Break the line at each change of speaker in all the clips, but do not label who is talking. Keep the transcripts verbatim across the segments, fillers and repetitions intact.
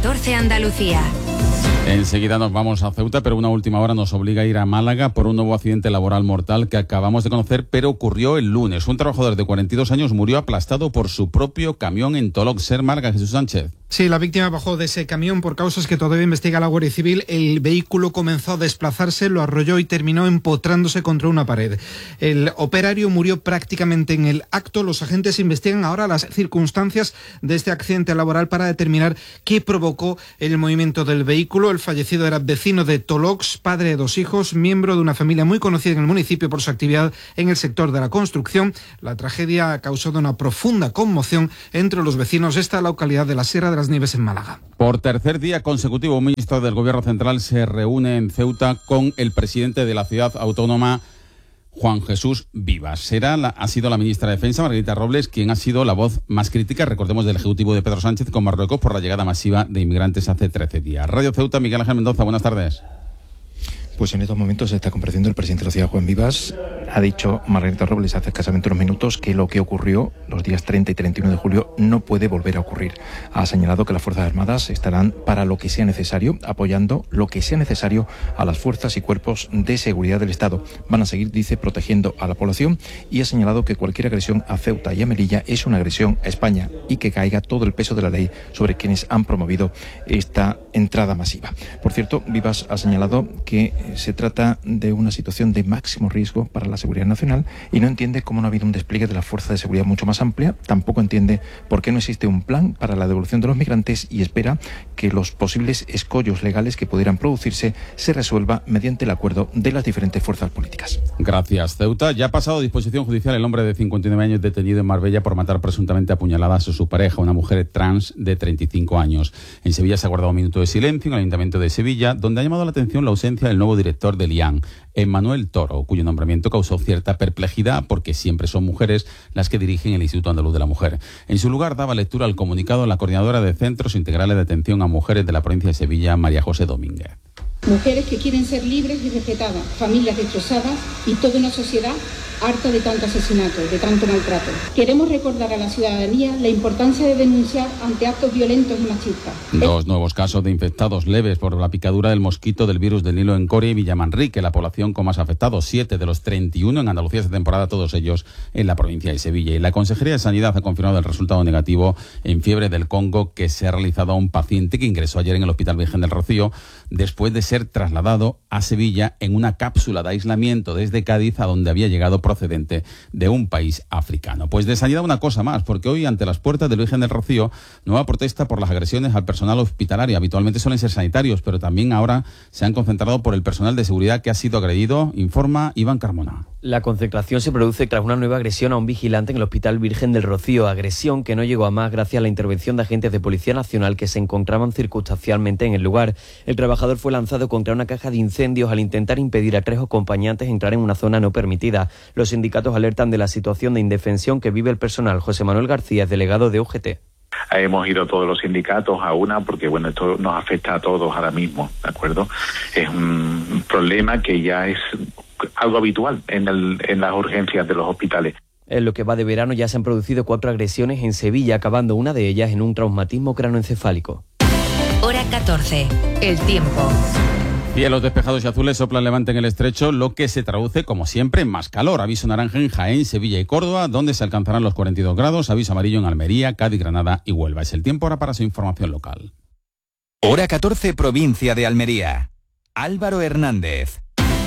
catorce Andalucía.
Enseguida nos vamos a Ceuta, pero una última hora nos obliga a ir a Málaga por un nuevo accidente laboral mortal que acabamos de conocer, pero ocurrió el lunes. Un trabajador de cuarenta y dos años murió aplastado por su propio camión en Tolox. Ser Málaga, Jesús Sánchez.
Sí, la víctima bajó de ese camión por causas que todavía investiga la Guardia Civil. El vehículo comenzó a desplazarse, lo arrolló y terminó empotrándose contra una pared. El operario murió prácticamente en el acto. Los agentes investigan ahora las circunstancias de este accidente laboral para determinar qué provocó el movimiento del vehículo. El fallecido era vecino de Tolox, padre de dos hijos, miembro de una familia muy conocida en el municipio por su actividad en el sector de la construcción. La tragedia ha causado una profunda conmoción entre los vecinos de esta localidad de la Sierra de las Nieves en Málaga.
Por tercer día consecutivo, un ministro del Gobierno Central se reúne en Ceuta con el presidente de la ciudad autónoma, Juan Jesús Vivas. Será la, ha sido la ministra de Defensa, Margarita Robles, quien ha sido la voz más crítica, recordemos, del Ejecutivo de Pedro Sánchez con Marruecos por la llegada masiva de inmigrantes hace trece días. Radio Ceuta, Miguel Ángel Mendoza, buenas tardes.
Pues en estos momentos se está compareciendo el presidente de la ciudad, Juan Vivas. Ha dicho Margarita Robles hace escasamente unos minutos que lo que ocurrió los días treinta y treinta y uno de julio no puede volver a ocurrir. Ha señalado que las Fuerzas Armadas estarán para lo que sea necesario, apoyando lo que sea necesario a las fuerzas y cuerpos de seguridad del Estado. Van a seguir, dice, protegiendo a la población, y ha señalado que cualquier agresión a Ceuta y a Melilla es una agresión a España y que caiga todo el peso de la ley sobre quienes han promovido esta entrada masiva. Por cierto, Vivas ha señalado que se trata de una situación de máximo riesgo para la seguridad nacional y no entiende cómo no ha habido un despliegue de la fuerza de seguridad mucho más amplia. Tampoco entiende por qué no existe un plan para la devolución de los migrantes y espera que los posibles escollos legales que pudieran producirse se resuelva mediante el acuerdo de las diferentes fuerzas políticas.
Gracias, Ceuta. Ya ha pasado a disposición judicial el hombre de cincuenta y nueve años detenido en Marbella por matar presuntamente a puñaladas a su pareja, una mujer trans de treinta y cinco años. En Sevilla se ha guardado un minuto de silencio en el Ayuntamiento de Sevilla, donde ha llamado la atención la ausencia del nuevo director del I A N, Emmanuel Toro, cuyo nombramiento causó cierta perplejidad porque siempre son mujeres las que dirigen el Instituto Andaluz de la Mujer. En su lugar daba lectura al comunicado la coordinadora de Centros Integrales de Atención a Mujeres de la provincia de Sevilla, María José Domínguez.
Mujeres que quieren ser libres y respetadas, familias destrozadas y toda una sociedad harta de tanto asesinato, de tanto maltrato. Queremos recordar a la ciudadanía la importancia de denunciar ante actos violentos y machistas.
Dos nuevos casos de infectados leves por la picadura del mosquito del virus del Nilo en Coria y Villamanrique, la población con más afectados, siete de los treinta y uno en Andalucía esta temporada, todos ellos en la provincia de Sevilla. Y la Consejería de Sanidad ha confirmado el resultado negativo en fiebre del Congo que se ha realizado a un paciente que ingresó ayer en el Hospital Virgen del Rocío después de ser trasladado a Sevilla en una cápsula de aislamiento desde Cádiz, a donde había llegado procedente de un país africano. Pues de sanidad una cosa más, porque hoy ante las puertas del Virgen del Rocío, nueva protesta por las agresiones al personal hospitalario. Habitualmente suelen ser sanitarios, pero también ahora se han concentrado por el personal de seguridad que ha sido agredido, informa Iván Carmona.
La concentración se produce tras una nueva agresión a un vigilante en el Hospital Virgen del Rocío, agresión que no llegó a más gracias a la intervención de agentes de Policía Nacional que se encontraban circunstancialmente en el lugar. El trabajador fue lanzado contra una caja de incendios al intentar impedir a tres acompañantes entrar en una zona no permitida. Los sindicatos alertan de la situación de indefensión que vive el personal. José Manuel García es delegado de U G T.
Hemos ido todos los sindicatos a una porque, bueno, esto nos afecta a todos ahora mismo, ¿de acuerdo? Es un problema que ya es algo habitual en, el, en las urgencias de los hospitales.
En lo que va de verano ya se han producido cuatro agresiones en Sevilla, acabando una de ellas en un traumatismo cranoencefálico.
Hora catorce. El tiempo.
Cielos despejados y azules, sopla el levante en el estrecho, lo que se traduce, como siempre, en más calor. Aviso naranja en Jaén, Sevilla y Córdoba, donde se alcanzarán los cuarenta y dos grados. Aviso amarillo en Almería, Cádiz, Granada y Huelva. Es el tiempo ahora para su información local.
Hora catorce, provincia de Almería. Álvaro Hernández.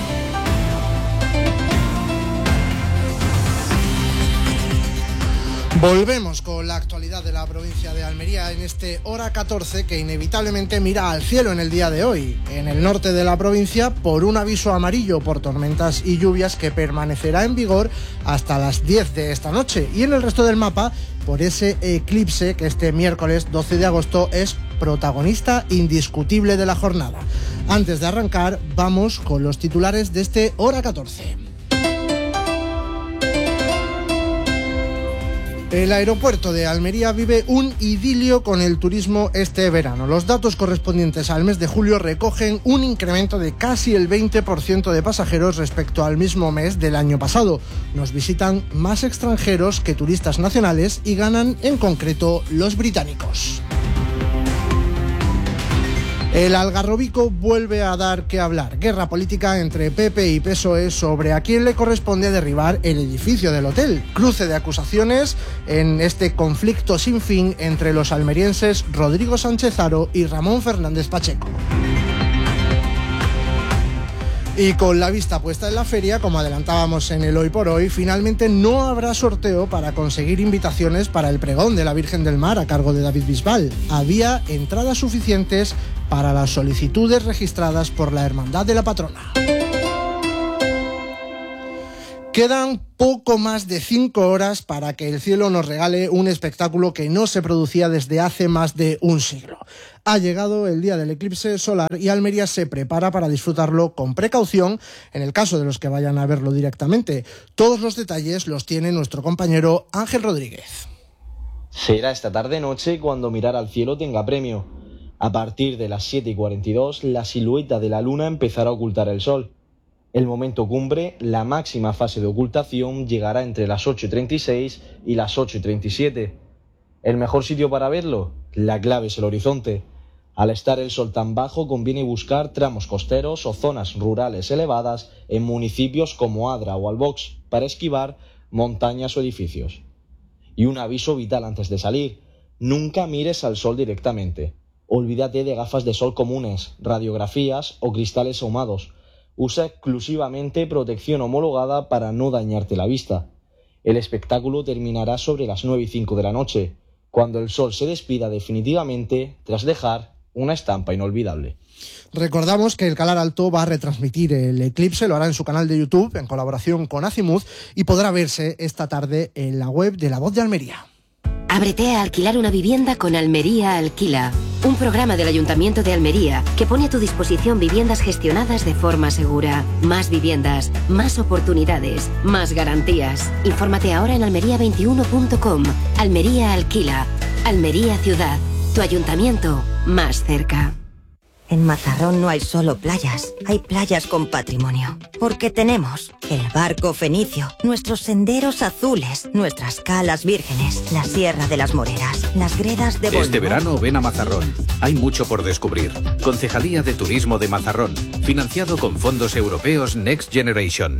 Volvemos con la actualidad de la provincia de Almería en este Hora catorce que inevitablemente mira al cielo en el día de hoy. En el norte de la provincia por un aviso amarillo por tormentas y lluvias que permanecerá en vigor hasta las diez de esta noche. Y en el resto del mapa por ese eclipse que este miércoles doce de agosto es protagonista indiscutible de la jornada. Antes de arrancar, vamos con los titulares de este Hora catorce. El aeropuerto de Almería vive un idilio con el turismo este verano. Los datos correspondientes al mes de julio recogen un incremento de casi el veinte por ciento de pasajeros respecto al mismo mes del año pasado. Nos visitan más extranjeros que turistas nacionales y ganan en concreto los británicos. El Algarrobico vuelve a dar que hablar. Guerra política entre P P y P S O E sobre a quién le corresponde derribar el edificio del hotel. Cruce de acusaciones en este conflicto sin fin entre los almerienses Rodrigo Sánchez Haro y Ramón Fernández Pacheco. Y con la vista puesta en la feria, como adelantábamos en el Hoy por Hoy, finalmente no habrá sorteo para conseguir invitaciones para el pregón de la Virgen del Mar a cargo de David Bisbal. Había entradas suficientes para las solicitudes registradas por la Hermandad de la Patrona. Quedan poco más de cinco horas para que el cielo nos regale un espectáculo que no se producía desde hace más de un siglo. Ha llegado el día del eclipse solar y Almería se prepara para disfrutarlo con precaución en el caso de los que vayan a verlo directamente. Todos los detalles los tiene nuestro compañero Ángel Rodríguez.
Será esta tarde-noche cuando mirar al cielo tenga premio. A partir de las siete y cuarenta y dos, la silueta de la luna empezará a ocultar el sol. El momento cumbre, la máxima fase de ocultación, llegará entre las ocho y treinta y seis y las ocho y treinta y siete. ¿El mejor sitio para verlo? La clave es el horizonte. Al estar el sol tan bajo, conviene buscar tramos costeros o zonas rurales elevadas en municipios como Adra o Albox para esquivar montañas o edificios. Y un aviso vital antes de salir: nunca mires al sol directamente. Olvídate de gafas de sol comunes, radiografías o cristales ahumados. Usa exclusivamente protección homologada para no dañarte la vista. El espectáculo terminará sobre las nueve y cinco de la noche, cuando el sol se despida definitivamente tras dejar una estampa inolvidable.
Recordamos que el Calar Alto va a retransmitir el eclipse, lo hará en su canal de YouTube en colaboración con Azimut y podrá verse esta tarde en la web de La Voz de Almería.
Ábrete a alquilar una vivienda con Almería Alquila, un programa del Ayuntamiento de Almería que pone a tu disposición viviendas gestionadas de forma segura. Más viviendas, más oportunidades, más garantías. Infórmate ahora en almería veintiuno punto com. Almería Alquila, Almería Ciudad, tu ayuntamiento más cerca.
En Mazarrón no hay solo playas, hay playas con patrimonio. Porque tenemos el barco fenicio, nuestros senderos azules, nuestras calas vírgenes, la Sierra de las Moreras, las gredas de Bolívar.
Este verano ven a Mazarrón. Hay mucho por descubrir. Concejalía de Turismo de Mazarrón, financiado con fondos europeos Next Generation.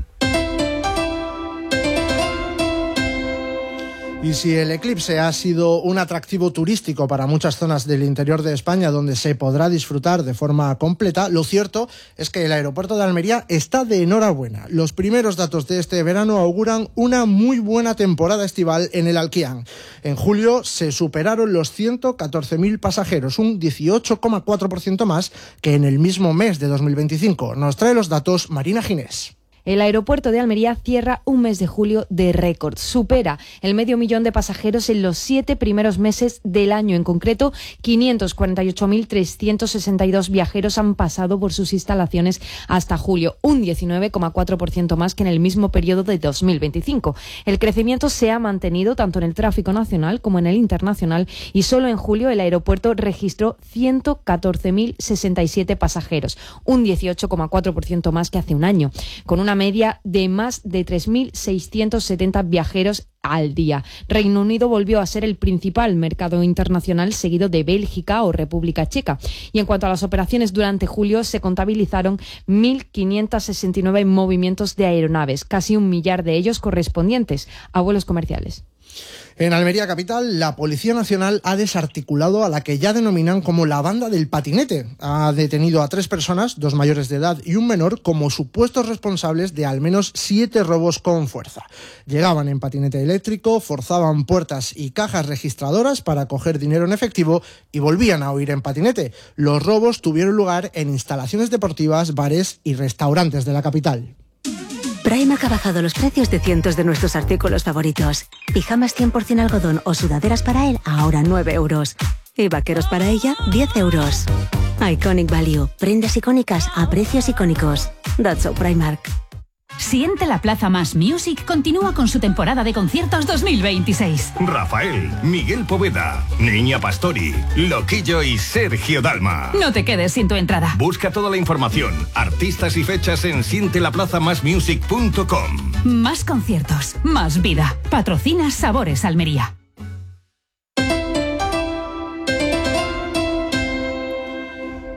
Y si el eclipse ha sido un atractivo turístico para muchas zonas del interior de España donde se podrá disfrutar de forma completa, lo cierto es que el aeropuerto de Almería está de enhorabuena. Los primeros datos de este verano auguran una muy buena temporada estival en el Alquián. En julio se superaron los ciento catorce mil pasajeros, un dieciocho coma cuatro por ciento más que en el mismo mes de dos mil veinticinco. Nos trae los datos Marina Ginés.
El aeropuerto de Almería cierra un mes de julio de récord. Supera el medio millón de pasajeros en los siete primeros meses del año. En concreto, quinientos cuarenta y ocho mil trescientos sesenta y dos viajeros han pasado por sus instalaciones hasta julio, un diecinueve coma cuatro por ciento más que en el mismo periodo de dos mil veinticinco. El crecimiento se ha mantenido tanto en el tráfico nacional como en el internacional y solo en julio el aeropuerto registró ciento catorce mil sesenta y siete pasajeros, un dieciocho coma cuatro por ciento más que hace un año, con una media de más de tres mil seiscientos setenta viajeros al día. Reino Unido volvió a ser el principal mercado internacional, seguido de Bélgica o República Checa. Y en cuanto a las operaciones, durante julio se contabilizaron mil quinientos sesenta y nueve movimientos de aeronaves, casi un millar de ellos correspondientes a vuelos comerciales.
En Almería capital, la Policía Nacional ha desarticulado a la que ya denominan como la banda del patinete. Ha detenido a tres personas, dos mayores de edad y un menor, como supuestos responsables de al menos siete robos con fuerza. Llegaban en patinete eléctrico, forzaban puertas y cajas registradoras para coger dinero en efectivo y volvían a huir en patinete. Los robos tuvieron lugar en instalaciones deportivas, bares y restaurantes de la capital.
Primark ha bajado los precios de cientos de nuestros artículos favoritos. Pijamas cien por ciento algodón o sudaderas para él, ahora nueve euros. Y vaqueros para ella, diez euros. Iconic Value. Prendas icónicas a precios icónicos. That's so Primark.
Siente la Plaza Más Music continúa con su temporada de conciertos dos mil veintiséis.
Rafael, Miguel Poveda, Niña Pastori, Loquillo y Sergio Dalma.
No te quedes sin tu entrada.
Busca toda la información, artistas y fechas en siente la plaza más music punto com.
Más conciertos, más vida. Patrocina Sabores Almería.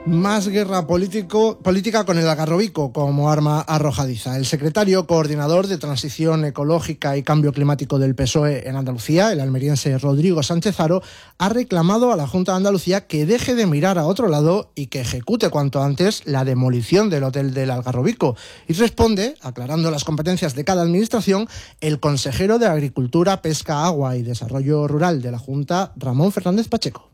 Más guerra político, política con el algarrobico como arma arrojadiza. El secretario coordinador de Transición Ecológica y Cambio Climático del P S O E en Andalucía, el almeriense Rodrigo Sánchez Haro, ha reclamado a la Junta de Andalucía que deje de mirar a otro lado y que ejecute cuanto antes la demolición del hotel del Algarrobico. Y responde, aclarando las competencias de cada administración, el consejero de Agricultura, Pesca, Agua y Desarrollo Rural de la Junta, Ramón Fernández Pacheco.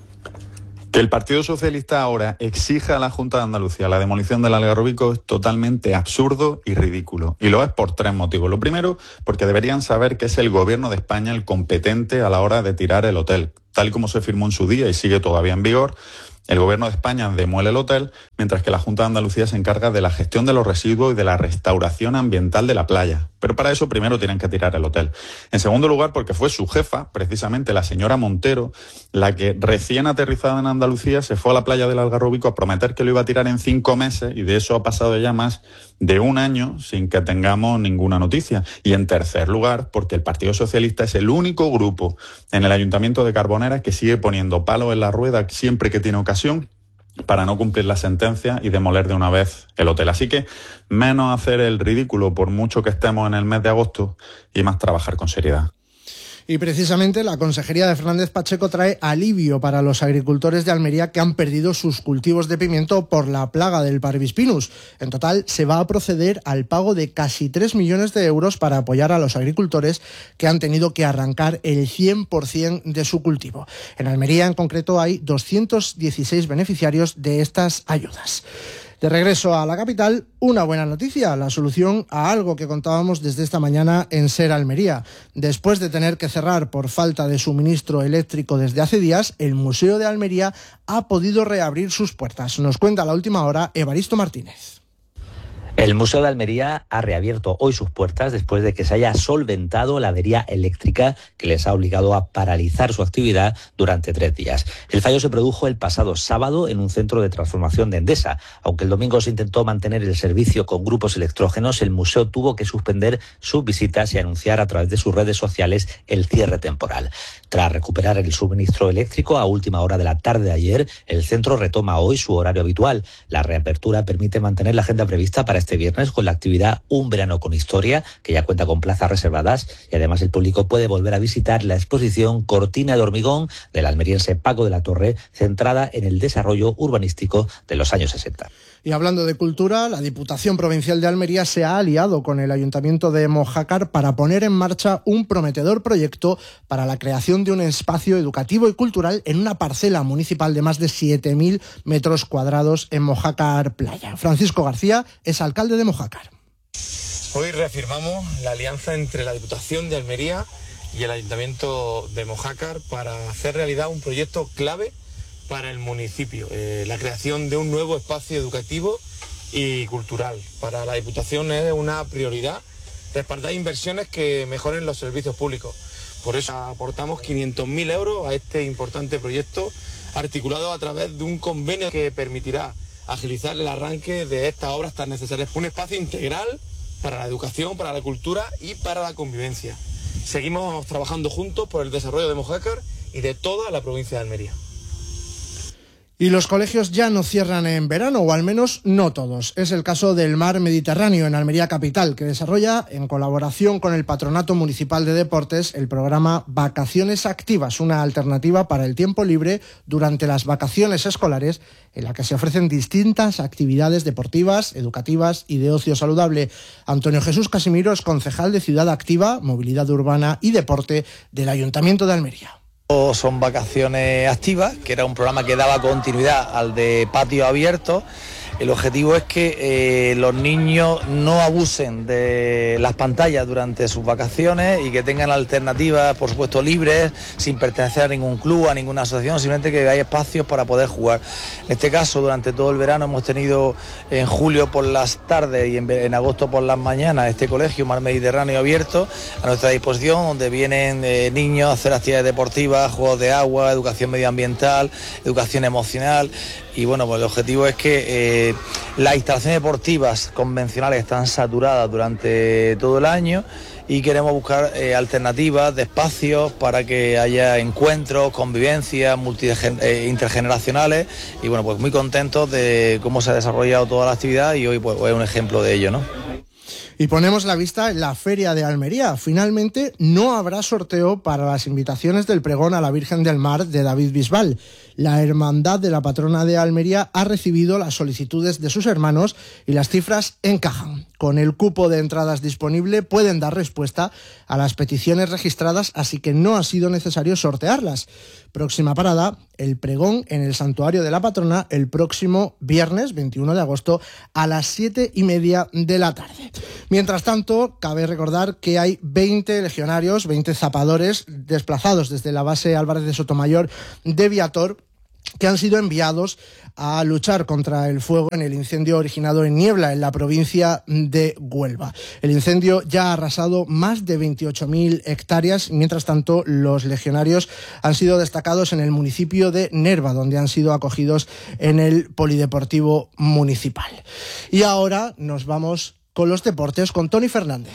Que el Partido Socialista ahora exija a la Junta de Andalucía la demolición del Algarrobico es totalmente absurdo y ridículo. Y lo es por tres motivos. Lo primero, porque deberían saber que es el Gobierno de España el competente a la hora de tirar el hotel. Tal y como se firmó en su día y sigue todavía en vigor, el Gobierno de España demuele el hotel, mientras que la Junta de Andalucía se encarga de la gestión de los residuos y de la restauración ambiental de la playa. Pero para eso primero tienen que tirar el hotel. En segundo lugar, porque fue su jefa, precisamente la señora Montero, la que recién aterrizada en Andalucía se fue a la playa del Algarrobico a prometer que lo iba a tirar en cinco meses y de eso ha pasado ya más de un año sin que tengamos ninguna noticia. Y en tercer lugar, porque el Partido Socialista es el único grupo en el Ayuntamiento de Carbonera que sigue poniendo palos en la rueda siempre que tiene ocasión para no cumplir la sentencia y demoler de una vez el hotel. Así que menos hacer el ridículo por mucho que estemos en el mes de agosto y más trabajar con seriedad.
Y precisamente la Consejería de Fernández Pacheco trae alivio para los agricultores de Almería que han perdido sus cultivos de pimiento por la plaga del Parvispinus. En total, se va a proceder al pago de casi tres millones de euros para apoyar a los agricultores que han tenido que arrancar el cien por ciento de su cultivo. En Almería, en concreto, hay doscientos dieciséis beneficiarios de estas ayudas. De regreso a la capital, una buena noticia, la solución a algo que contábamos desde esta mañana en Ser Almería. Después de tener que cerrar por falta de suministro eléctrico desde hace días, el Museo de Almería ha podido reabrir sus puertas. Nos cuenta a la última hora Evaristo Martínez.
El Museo de Almería ha reabierto hoy sus puertas después de que se haya solventado la avería eléctrica que les ha obligado a paralizar su actividad durante tres días. El fallo se produjo el pasado sábado en un centro de transformación de Endesa. Aunque el domingo se intentó mantener el servicio con grupos electrógenos, el museo tuvo que suspender sus visitas y anunciar a través de sus redes sociales el cierre temporal. Tras recuperar el suministro eléctrico a última hora de la tarde de ayer, el centro retoma hoy su horario habitual. La reapertura permite mantener la agenda prevista para este viernes con la actividad Un Verano con Historia, que ya cuenta con plazas reservadas, y además el público puede volver a visitar la exposición Cortina de Hormigón del almeriense Paco de la Torre, centrada en el desarrollo urbanístico de los años sesenta.
Y hablando de cultura, la Diputación Provincial de Almería se ha aliado con el Ayuntamiento de Mojácar para poner en marcha un prometedor proyecto para la creación de un espacio educativo y cultural en una parcela municipal de más de siete mil metros cuadrados en Mojácar Playa. Francisco García es alcalde de Mojácar.
Hoy reafirmamos la alianza entre la Diputación de Almería y el Ayuntamiento de Mojácar para hacer realidad un proyecto clave para el municipio, eh, la creación de un nuevo espacio educativo y cultural. Para la Diputación es una prioridad respaldar inversiones que mejoren los servicios públicos. Por eso aportamos quinientos mil euros a este importante proyecto, articulado a través de un convenio que permitirá agilizar el arranque de estas obras tan necesarias. Un espacio integral para la educación, para la cultura y para la convivencia. Seguimos trabajando juntos por el desarrollo de Mojácar y de toda la provincia de Almería.
Y los colegios ya no cierran en verano, o al menos no todos. Es el caso del Mar Mediterráneo en Almería Capital, que desarrolla, en colaboración con el Patronato Municipal de Deportes, el programa Vacaciones Activas, una alternativa para el tiempo libre durante las vacaciones escolares, en la que se ofrecen distintas actividades deportivas, educativas y de ocio saludable. Antonio Jesús Casimiro es concejal de Ciudad Activa, Movilidad Urbana y Deporte del Ayuntamiento de Almería.
Son vacaciones activas, que era un programa que daba continuidad al de patio abierto. El objetivo es que eh, los niños no abusen de las pantallas durante sus vacaciones y que tengan alternativas, por supuesto, libres, sin pertenecer a ningún club, a ninguna asociación, simplemente que hay espacios para poder jugar. En este caso, durante todo el verano hemos tenido en julio por las tardes y en, en agosto por las mañanas este colegio Mar Mediterráneo abierto a nuestra disposición, donde vienen eh, niños a hacer actividades deportivas, juegos de agua, educación medioambiental, educación emocional. Y bueno, pues el objetivo es que eh, las instalaciones deportivas convencionales están saturadas durante todo el año y queremos buscar eh, alternativas de espacios para que haya encuentros, convivencias multi, eh, intergeneracionales y bueno, pues muy contentos de cómo se ha desarrollado toda la actividad y hoy pues es un ejemplo de ello, ¿no?
Y ponemos la vista en la Feria de Almería. Finalmente no habrá sorteo para las invitaciones del pregón a la Virgen del Mar de David Bisbal. La Hermandad de la Patrona de Almería ha recibido las solicitudes de sus hermanos y las cifras encajan. Con el cupo de entradas disponible pueden dar respuesta a las peticiones registradas, así que no ha sido necesario sortearlas. Próxima parada, el pregón en el Santuario de la Patrona el próximo viernes veintiuno de agosto a las siete y media de la tarde. Mientras tanto, cabe recordar que hay veinte legionarios, veinte zapadores desplazados desde la base Álvarez de Sotomayor de Viator, que han sido enviados a luchar contra el fuego en el incendio originado en Niebla, en la provincia de Huelva. El incendio ya ha arrasado más de veintiocho mil hectáreas. Mientras tanto, los legionarios han sido destacados en el municipio de Nerva, donde han sido acogidos en el Polideportivo Municipal. Y ahora nos vamos con los deportes con Tony Fernández.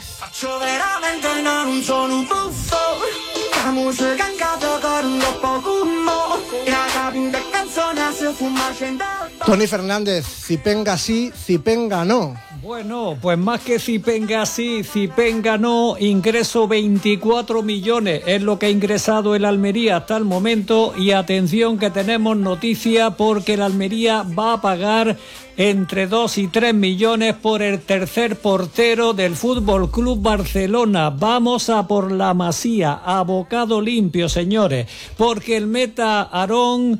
Tony Fernández, Zipenga sí, Zipenga no.
Bueno, pues más que Zipenga sí, Zipenga no, ingreso veinticuatro millones, es lo que ha ingresado el Almería hasta el momento, y atención que tenemos noticia porque el Almería va a pagar entre dos y tres millones por el tercer portero del Fútbol Club Barcelona. Vamos a por la Masía, a bocado limpio, señores, porque el meta Aarón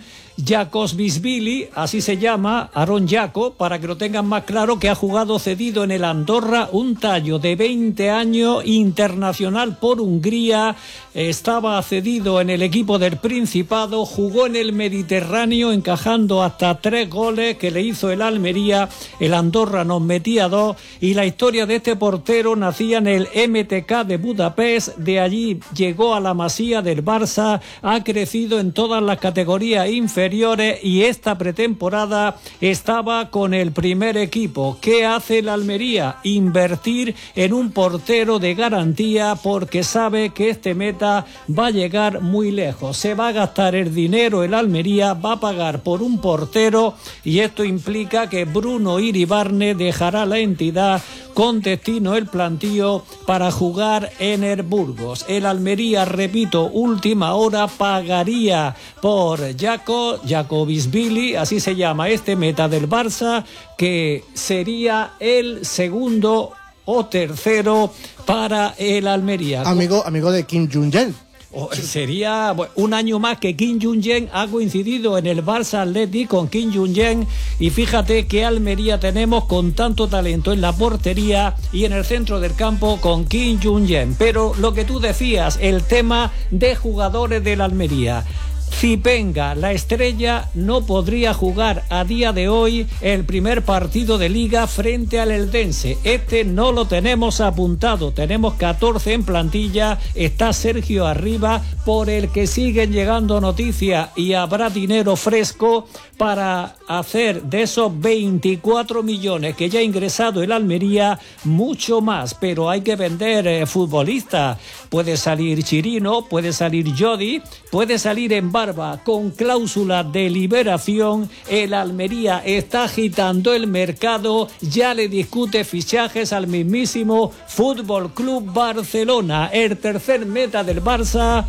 Jakobsvili, así se llama, Aarón Jaco, para que lo tengan más claro, que ha jugado cedido en el Andorra, un tallo de veinte años, internacional por Hungría, estaba cedido en el equipo del Principado, jugó en el Mediterráneo encajando hasta tres goles que le hizo el Almería, el Andorra nos metía dos, y la historia de este portero nacía en el M T K de Budapest, de allí llegó a la Masía del Barça, ha crecido en todas las categorías inferiores y esta pretemporada estaba con el primer equipo. ¿Qué hace el Almería? Invertir en un portero de garantía porque sabe que este meta va a llegar muy lejos. Se va a gastar el dinero el Almería, va a pagar por un portero y esto implica que Bruno Iribarne dejará la entidad con destino el plantío para jugar en el Burgos. El Almería, repito, última hora, pagaría por Jaco, Jakobsvili, así se llama este meta del Barça, que sería el segundo o tercero para el Almería.
Amigo, amigo de Kim Jong-un.
Oh, sería bueno, un año más que Kim Jong-un ha coincidido en el Barça Athletic con Kim Jong-un, y fíjate qué Almería tenemos con tanto talento en la portería y en el centro del campo con Kim Jong-un. Pero lo que tú decías, el tema de jugadores del Almería. Zipenga, la estrella, no podría jugar a día de hoy el primer partido de Liga frente al Eldense. Este no lo tenemos apuntado, tenemos catorce en plantilla, está Sergio arriba, por el que siguen llegando noticias y habrá dinero fresco para hacer de esos veinticuatro millones que ya ha ingresado el Almería, mucho más, pero hay que vender eh, futbolistas. Puede salir Chirino, puede salir Jodi, puede salir en Barba con cláusula de liberación. El Almería está agitando el mercado, ya le discute fichajes al mismísimo Fútbol Club Barcelona. El tercer meta del Barça,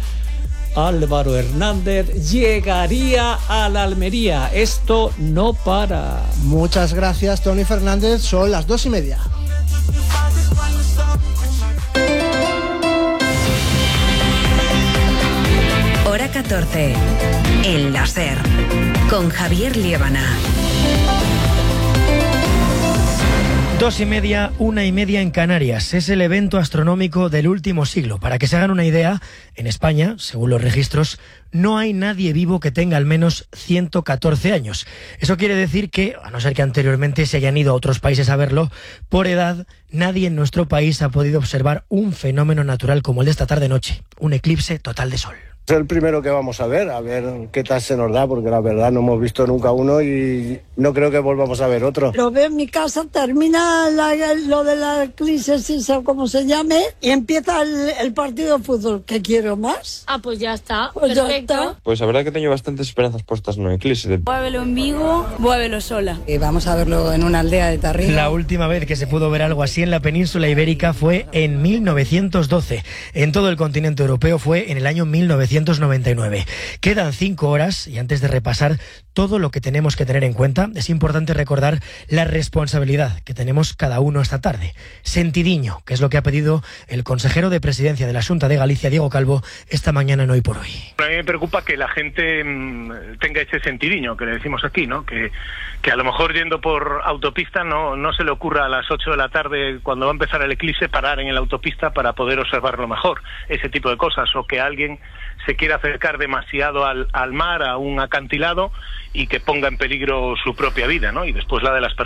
Álvaro Hernández, llegaría a la Almería. Esto no para.
Muchas gracias, Tony Fernández. Son las dos y media.
Hora catorce. El láser. Con Javier Liébana.
Dos y media, una y media en Canarias. Es el evento astronómico del último siglo. Para que se hagan una idea, en España, según los registros, no hay nadie vivo que tenga al menos ciento catorce años. Eso quiere decir que, a no ser que anteriormente se hayan ido a otros países a verlo, por edad, nadie en nuestro país ha podido observar un fenómeno natural como el de esta tarde-noche, un eclipse total de sol.
Es el primero que vamos a ver, a ver qué tal se nos da, porque la verdad no hemos visto nunca uno y no creo que volvamos a ver otro.
Lo veo en mi casa, termina la, lo de la crisis, o como se llame, y empieza el, el partido de fútbol. ¿Qué quiero más?
Ah, pues ya está,
pues
perfecto.
Ya está.
Pues la verdad que tengo bastantes esperanzas puestas en el eclipse.
Muévelo en Vigo, muévelo sola.
Y vamos a verlo en una aldea de Tarrino.
La última vez que se pudo ver algo así en la península ibérica fue en mil novecientos doce. En todo el continente europeo fue en el año mil novecientos noventa y nueve. Quedan cinco horas y antes de repasar todo lo que tenemos que tener en cuenta, es importante recordar la responsabilidad que tenemos cada uno esta tarde. Sentidiño, que es lo que ha pedido el consejero de Presidencia de la Xunta de Galicia, Diego Calvo, esta mañana en Hoy por Hoy.
A mí me preocupa que la gente mmm, tenga ese sentidiño que le decimos aquí, ¿no? Que, que a lo mejor yendo por autopista no, no se le ocurra a las ocho de la tarde, cuando va a empezar el eclipse, parar en la autopista para poder observarlo mejor. Ese tipo de cosas. O que alguien se quiera acercar demasiado al, al mar, a un acantilado, y que ponga en peligro su propia vida, ¿no? Y después la de las personas.